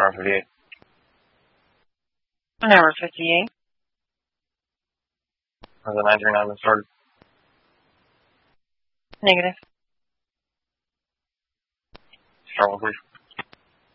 hour 58. An hour 58. Has the 939 been started? Negative. Start one, please.